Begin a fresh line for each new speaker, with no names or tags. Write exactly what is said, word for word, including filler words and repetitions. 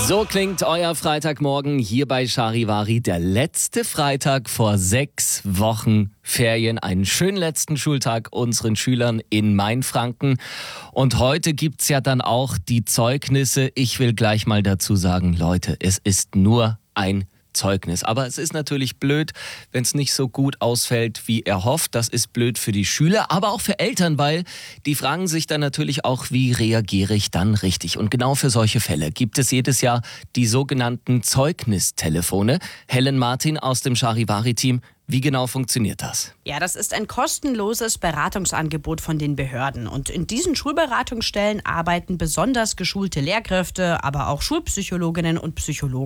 So klingt euer Freitagmorgen hier bei Charivari. Der letzte Freitag vor sechs Wochen Ferien. Einen schönen letzten Schultag unseren Schülern in Mainfranken. Und heute gibt's ja dann auch die Zeugnisse. Ich will gleich mal dazu sagen, Leute, es ist nur ein Zeugnis. Aber es ist natürlich blöd, wenn es nicht so gut ausfällt, wie erhofft. Das ist blöd für die Schüler, aber auch für Eltern, weil die fragen sich dann natürlich auch, wie reagiere ich dann richtig? Und genau für solche Fälle gibt es jedes Jahr die sogenannten Zeugnistelefone. Helen Martin aus dem Charivari-Team. Wie genau funktioniert das?
Ja, das ist ein kostenloses Beratungsangebot von den Behörden. Und in diesen Schulberatungsstellen arbeiten besonders geschulte Lehrkräfte, aber auch Schulpsychologinnen und Psychologen.